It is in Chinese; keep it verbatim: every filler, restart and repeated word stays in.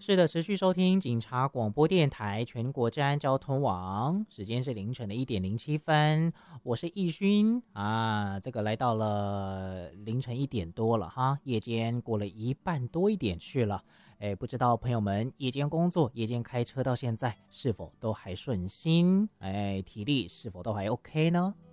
是的，持续收听警察广播电台全国治安交通网，时间是凌晨的一点零七分，我是易勋啊，这个来到了凌晨一点多了哈，夜间过了一半多一点去了，哎，不知道朋友们夜间工作、夜间开车到现在是否都还顺心？哎，体力是否都还 OK 呢？